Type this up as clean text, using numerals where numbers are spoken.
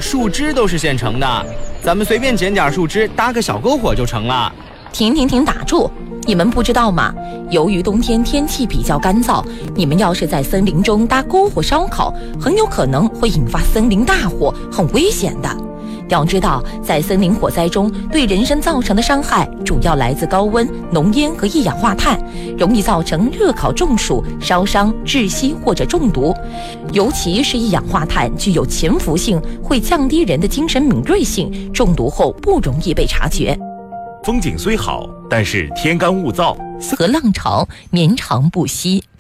树枝都是现成的，咱们随便捡点树枝搭个小篝火就成了。 停，打住！你们不知道吗？由于冬天天气比较干燥，你们要是在森林中搭篝火烧烤，很有可能会引发森林大火，很危险的。要知道，在森林火灾中，对人身造成的伤害主要来自高温、浓烟和一氧化碳，容易造成热烤中暑、烧伤、窒息或者中毒。尤其是一氧化碳具有潜伏性，会降低人的精神敏锐性，中毒后不容易被察觉。 风景虽好，但是天干物燥， 和浪潮绵长不息。